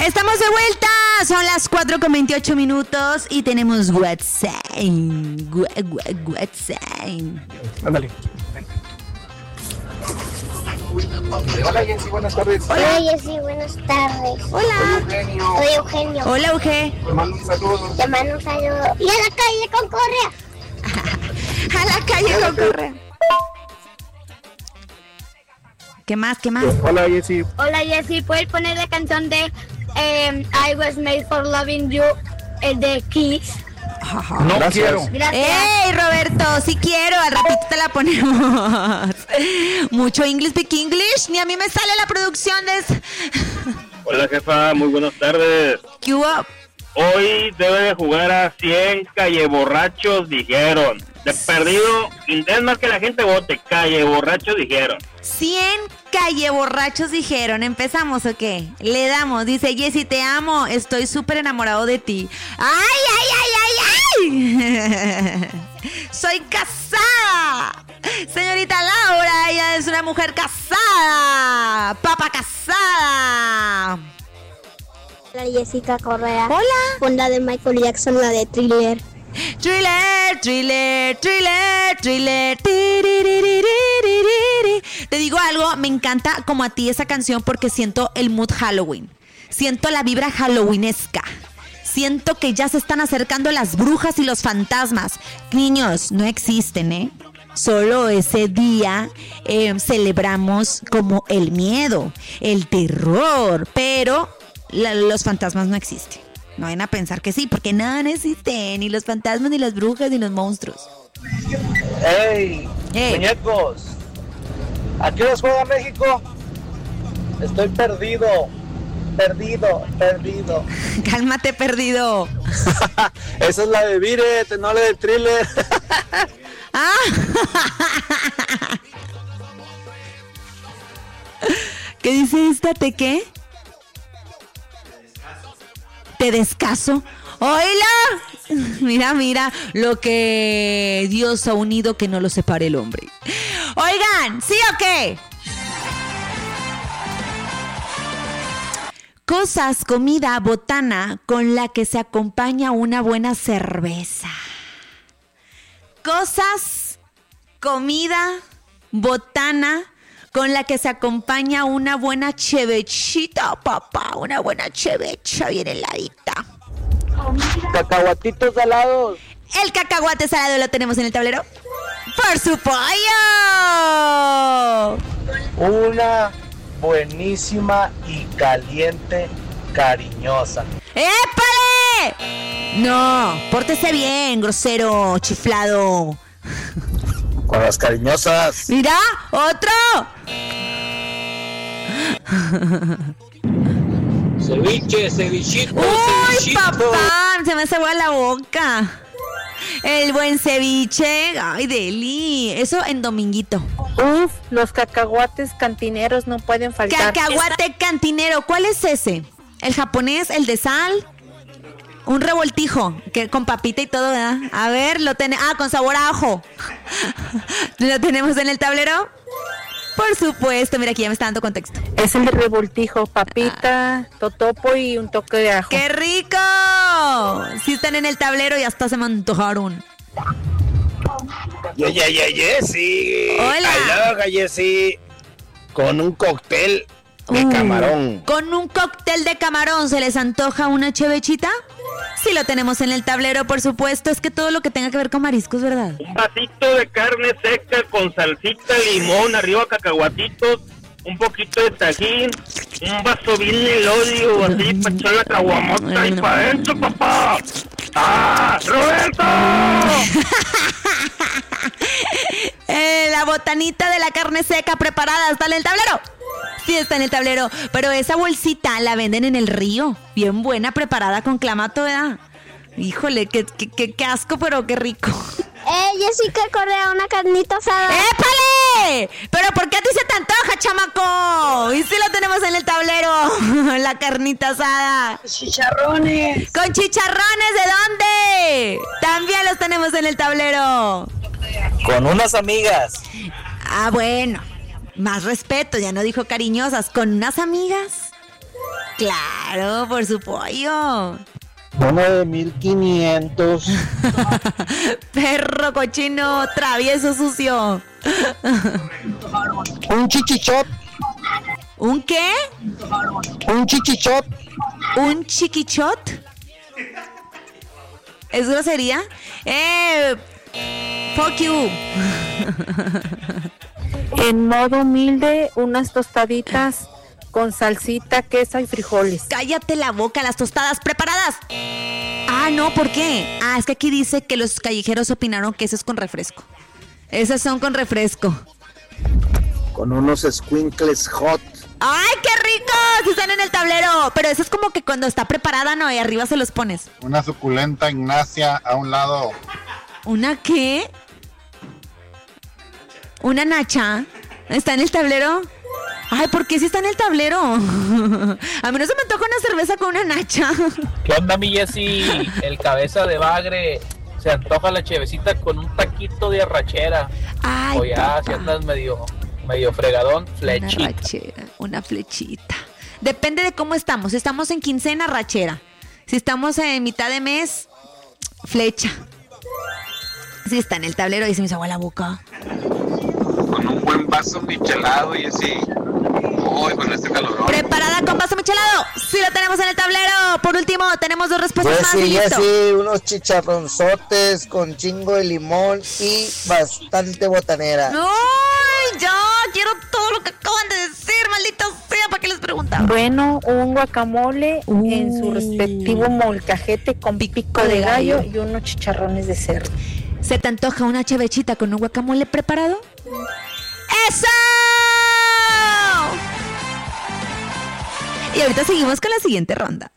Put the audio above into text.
Estamos de vuelta, son las 4:28 y tenemos WhatsApp. Ándale. Hola Jessy, buenas tardes. Hola Jessy, buenas tardes. Hola. Soy Eugenio. Hola, Euge. Te mando un saludo. Te mando un saludo. Y a la calle con Correa. A la calle con Correa. ¿Qué más? Hola Jessy. Hola Jessy, ¿puedes poner la canción de I Was Made for Loving You, el de Kiss? No quiero. Gracias. ¡Ey, Roberto! Sí quiero, al ratito te la ponemos. Mucho English, speak English, ni a mí me sale la producción de... Hola jefa, muy buenas tardes. ¿Qué hubo? Hoy debe de jugar a 100 calleborrachos, dijeron. De perdido, es más que la gente vote, calleborrachos dijeron. 100 calleborrachos dijeron. ¿Empezamos o qué? Le damos. Dice, Jessy, te amo. Estoy súper enamorado de ti. ¡Ay! Soy casada. Señorita Laura, ella es una mujer casada. Papa casada. Hola Jessica Correa. Hola. Con la de Michael Jackson, la de Thriller. Thriller. Te digo algo, me encanta como a ti esa canción porque siento el mood Halloween. Siento la vibra halloweenesca. Siento que ya se están acercando las brujas y los fantasmas. Niños, no existen, ¿eh? Solo ese día celebramos como el miedo, el terror, pero los fantasmas no existen. No vayan a pensar que sí, porque nada no existe, ni los fantasmas, ni las brujas, ni los monstruos. ¡Ey! Muñecos, ¿a qué hora juega México? Estoy perdido. Cálmate, perdido. Esa es la de Viret, no la de Thriller. ¿Qué dice esta? ¿Te qué? Te descaso. ¡Oíla! Mira lo que Dios ha unido, que no lo separe el hombre. Oigan, ¿sí o qué? Cosas, comida, botana con la que se acompaña una buena cerveza. Cosas, comida, botana con la que se acompaña una buena chevechita, papá. Una buena chevecha bien heladita. Cacahuatitos salados. El cacahuate salado lo tenemos en el tablero. ¡Por su pollo! Una buenísima y caliente cariñosa. ¡Épale! No, pórtese bien, grosero, chiflado. Con las cariñosas. Mira, otro. Cevichito. ¡Uy, papá! Se me hace agua la boca. El buen ceviche. ¡Ay, deli! Eso en dominguito. Uf, los cacahuates cantineros no pueden faltar. Cacahuate cantinero. ¿Cuál es ese? ¿El japonés? ¿El de sal? Un revoltijo, que con papita y todo, ¿verdad? A ver, lo tenemos. Con sabor a ajo. ¿Lo tenemos en el tablero? Por supuesto, mira, aquí ya me está dando contexto. Es el revoltijo, papita, totopo y un toque de ajo. ¡Qué rico! Si están en el tablero, ya hasta se me antojaron. Jessy. Hola. Hola, Jessy. Con un cóctel de camarón. Con un cóctel de camarón, ¿se les antoja una chevechita? Sí, lo tenemos en el tablero, por supuesto. Es que todo lo que tenga que ver con mariscos, ¿verdad? Un vasito de carne seca con salsita, limón, arriba cacahuatitos, un poquito de tajín, un vaso bien melodio, así para echar la caguamota y para adentro, papá. ¡Ah, Roberto! La botanita de la carne seca preparada, ¿está en el tablero? Sí, está en el tablero, pero esa bolsita la venden en el río, bien buena, preparada con clamato, ¿verdad? Híjole, qué asco, pero qué rico. Jessica Correa, una carnita asada. ¡Épale! ¿Pero por qué a ti se te antoja, chamaco? Y sí lo tenemos en el tablero, la carnita asada. Chicharrones. ¿Con chicharrones de dónde? También los tenemos en el tablero. Con unas amigas. Bueno, más respeto, ya no dijo cariñosas. ¿Con unas amigas? Claro, por su pollo. Uno de 1500. Perro cochino, travieso, sucio. Un chichichot. ¿Un qué? Un chichichot. ¿Un chiquichot? ¿Es grosería? Fuck you. En modo humilde, unas tostaditas con salsita, queso y frijoles. Cállate la boca, las tostadas preparadas. Ah, no, ¿por qué? Ah, es que aquí dice que los callejeros opinaron que eso es con refresco. Esas son con refresco. Con unos squinkles hot. ¡Ay, qué rico! Si están en el tablero. Pero eso es como que cuando está preparada, ¿no? Y arriba se los pones. Una suculenta Ignacia a un lado. ¿Una qué? ¿Una nacha? ¿Está en el tablero? Ay, ¿por qué si está en el tablero? A mí no se me antoja una cerveza con una nacha. ¿Qué onda, mi Jessy? El cabeza de bagre. Se antoja la chevecita con un taquito de arrachera. Ay, o ya, papá. si andas medio fregadón, flechita. Una rachera, una flechita. Depende de cómo estamos. Si estamos en quincena, rachera. Si estamos en mitad de mes, flecha. Si está en el tablero, ahí se me hizo agua la boca. Con un buen vaso michelado y así. Uy, con este calorón. ¿Preparada con vaso michelado? Sí, lo tenemos en el tablero. Por último, tenemos dos respuestas más y Sí, listo. sí, unos chicharronzotes con chingo de limón y bastante botanera. ¡Ay, ya! Quiero todo lo que acaban de decir, maldita sea, ¿para qué les preguntaba? Bueno, un guacamole en su respectivo molcajete con pico de gallo y unos chicharrones de cerdo. ¿Se te antoja una chevechita con un guacamole preparado? ¡Eso! Y ahorita seguimos con la siguiente ronda.